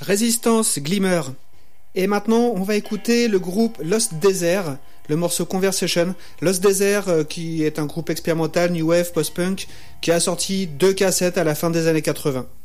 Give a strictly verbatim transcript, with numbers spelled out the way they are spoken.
Résistance, Glimmer. Et maintenant, on va écouter le groupe Lost Desert, le morceau Conversation. Lost Desert, euh, qui est un groupe expérimental, new wave, post-punk, qui a sorti deux cassettes à la fin des années quatre-vingts.